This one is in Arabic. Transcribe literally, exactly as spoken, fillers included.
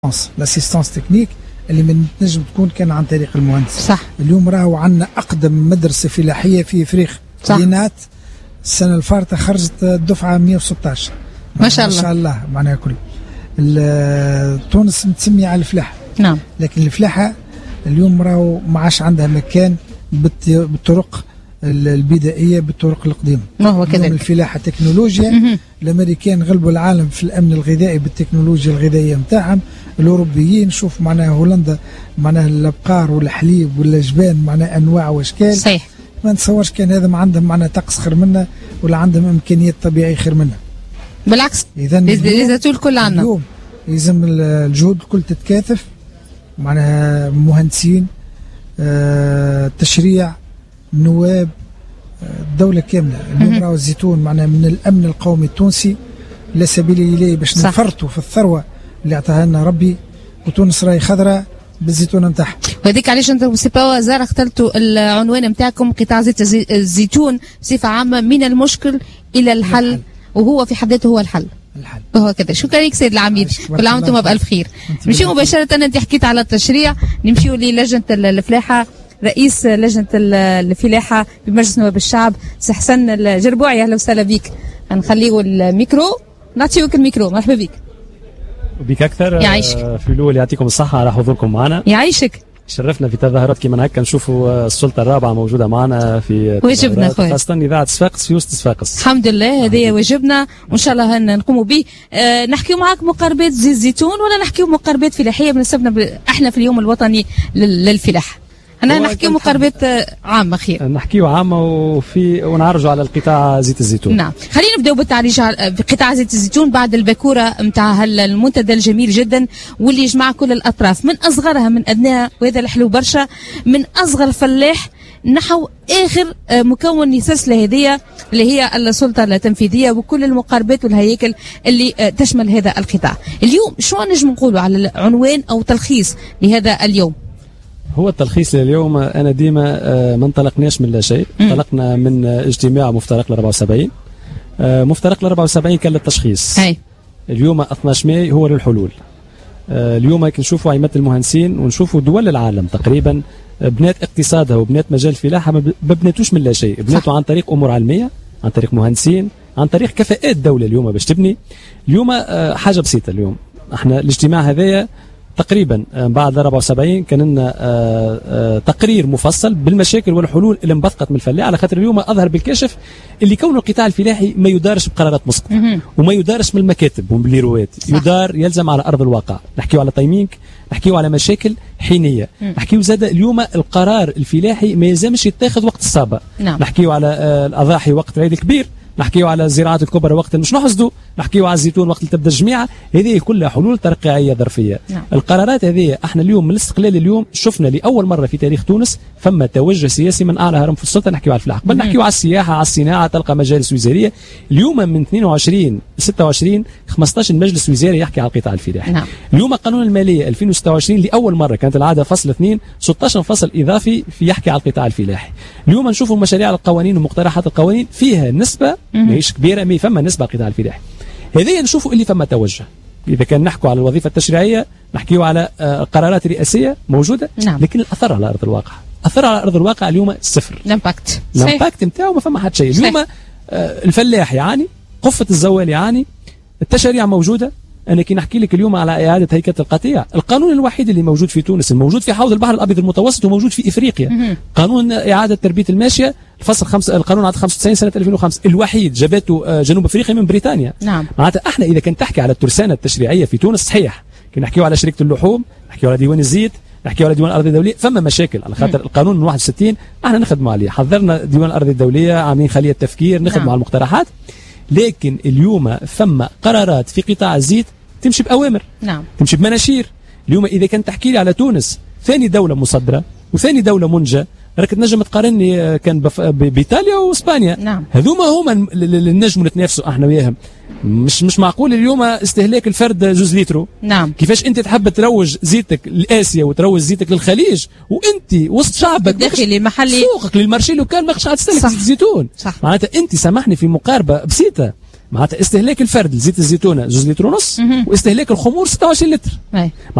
الاسيستانس تكنيك اللي من تنجم تكون كان عن طريق المهندس. صح. اليوم راهو عندنا اقدم مدرسه فلاحيه في افريقيا. لينات السنه الفارطه خرجت الدفعه مئة وستة عشر ما شاء الله. ما شاء الله معناها كل تونس متسميه على الفلاحه. نعم. لكن الفلاحه اليوم راهو ما عادش عندها مكان بالطرق البدائيه بالطرق القديمه. ما هو كذلك. الفلاحه تكنولوجيا. الامريكان غلبوا العالم في الامن الغذائي بالتكنولوجيا الغذائيه نتاعهم. الاوروبيين شوف معناها هولندا معناها الابقار والحليب والجبان معناها انواع واشكال. صحيح. ما نتصورش كان هذا ما عندهم معناها طقس خير منا ولا عندهم امكانيات طبيعيه خير منا. بالعكس. اذا الزيتون الكل عندنا. اليوم يلزم الجهود الكل تتكاثف معناها مهندسين آه، تشريع نواب الدولة كاملة. اليوم راهو الزيتون معناها من الأمن القومي التونسي لا سبيل إليه باش نفرطوا في الثروة اللي أعطاها لنا ربي، وتونس راهي خضراء بالزيتون نتاعها. وهذيك علاش انتم سيبا وزاره اخترتوا العنوان نتاعكم قطاع زيت الزيتون بصفة عامة من المشكل إلى الحل, الحل. وهو في حد ذاته هو الحل. الحل. وهو كذا. شكرا لك سيد العميد، كل عام وانتم بألف خير. نمشيو مباشرة، انت حكيت على التشريع، نمشيو للجنة الفلاحة. رئيس لجنة الفلاحة بمجلس نواب الشعب سي حسن الجربوعي، اهلا وسهلا بك. نخليه الميكرو، نعطيوك الميكرو. مرحبا بك. وبك اكثر. يعيشك. في الاول يعطيكم الصحة على حضوركم معنا. يعيشك. شرفنا في تظاهرات كما هكا نشوفوا السلطة الرابعة موجودة معنا في واجبنا خويا، خاصة إذاعة صفاقس في وسط صفاقس. الحمد لله هذا واجبنا وإن شاء الله نقوموا به. أه نحكيو معاك مقاربات زيت الزيتون ولا نحكيو مقاربات فلاحية بنسبنا ب... احنا في اليوم الوطني للفلاحة؟ أنا نحكي مقاربات عامة خير. نحكيو عامة وفي ونعرجوا على القطاع زيت الزيتون. نعم، خلينا نبداو بالتعريج بقطاع زيت الزيتون بعد الباكورة نتاع المنتدى الجميل جدا واللي يجمع كل الأطراف من أصغرها من أدناها، وهذا الحلو برشا، من أصغر فلاح نحو آخر مكون للسلسلة هذه اللي هي السلطة التنفيذية وكل المقاربات والهياكل اللي تشمل هذا القطاع. اليوم شو نجم نقولوا على عنوان أو تلخيص لهذا اليوم؟ هو التلخيص لليوم أنا ديما ما انطلقناش من لا شيء، انطلقنا من اجتماع مفترق ال أربعة وسبعين. مفترق ال أربعة وسبعين كان للتشخيص. هي. اليوم اثناش ماي هو للحلول. اليوم نشوفوا عيمة المهندسين ونشوفوا دول العالم تقريبا بنات اقتصادها وبنات مجال الفلاحة ما بناتوش من لا شيء، بناتوا عن طريق أمور علمية، عن طريق مهندسين، عن طريق كفاءات دولة اليوم باش تبني. اليوم حاجة بسيطة، اليوم احنا الاجتماع هذايا تقريبا بعد أربعة وسبعين كان لنا تقرير مفصل بالمشاكل والحلول اللي انبثقت من الفلاحه، على خاطر اليوم اظهر بالكشف اللي كون القطاع الفلاحي ما يدارش بقرارات مسقطه وما يدارش من المكاتب ومن البيروات، يدار يلزم على ارض الواقع. نحكيو على تايمينج، نحكيو على مشاكل حينيه، نحكيو زاد اليوم القرار الفلاحي ما يلزمش يتاخذ وقت الصابه. نعم. نحكيو على الاضاحي وقت العيد الكبير، نحكيو على الزراعات الكبرى وقت مش نحصدوا، نحكيو على الزيتون وقت تبدا الجميعه. هذه كلها حلول ترقيعيه ظرفيه. نعم. القرارات هذه احنا اليوم من الاستقلال اليوم شفنا لاول مره في تاريخ تونس فما توجه سياسي من اعلى هرم في السلطه. نحكيو على الفلاحه، قبل نحكيو على السياحه، على الصناعه، تلقى مجالس وزاريه. اليوم من اثنين وعشرين ستة وعشرين خمسطاش مجلس وزاري يحكي على القطاع الفلاحي. نعم. اليوم قانون الماليه ألفين وستة وعشرين لاول مره كانت العاده فصل اثنين ستة عشر فصل اضافي في يحكي على القطاع الفلاحي. اليوم نشوفوا مشاريع القوانين ومقترحات القوانين فيها نسبه ماهيش كبيره مي فما نسبه القطاع الفلاحي. هذه نشوفوا اللي فما توجه. اذا كان نحكوا على الوظيفه التشريعيه نحكيوا على قرارات رئاسيه موجوده. نعم. لكن الاثر على ارض الواقع، اثر على ارض الواقع اليوم صفر. الامباكت الامباكت نتاعو ما فما حد شيء. اليوم آه الفلاح يعاني، قفه الزوال يعاني، التشريع موجوده. انا كي نحكي لك اليوم على اعاده هيكله القطيع، القانون الوحيد اللي موجود في تونس الموجود في حوض البحر الابيض المتوسط وموجود في افريقيا، مم. قانون اعاده تربيه الماشيه الفصل خمسة، القانون عاد خمسة وتسعين سنه ألفين وخمسة الوحيد جابته جنوب افريقيا من بريطانيا. نعم. معناتها احنا اذا كان تحكي على الترسانه التشريعيه في تونس صحيح، كي نحكيو على شركه اللحوم، نحكيو على ديوان الزيت، نحكيو على ديوان الارض الدوليه، فما مشاكل على خاطر القانون من واحد وستين احنا نخدموا عليه، حضرنا ديوان الارض الدوليه، عاملين خليه تفكير، نخدموا. نعم. على المقترحات. لكن اليوم فما قرارات في قطاع الزيت تمشي بأوامر. نعم. تمشي بمناشير. اليوم إذا كان تحكي لي على تونس ثاني دولة مصدرة وثاني دولة منجة، راك تنجم تقارني كان بإيطاليا وإسبانيا. نعم. هذوما هما اللي نجموا نتنافسوا احنا وياهم. مش مش معقول اليوم استهلاك الفرد جوز لترو. نعم. كيفاش انت تحب تروج زيتك لآسيا وتروج زيتك للخليج وانت وسط شعبك الداخلي المحلي سوقك للمارشي لوكال ماكش قاعد تستهلك زيت الزيتون. صح. معناتها انت سامحني في مقاربة بسيطة، معناتها استهلاك الفرد لزيت الزيتونه زوز لتر ونص، واستهلاك الخمور ستة وعشرين لتر. أي.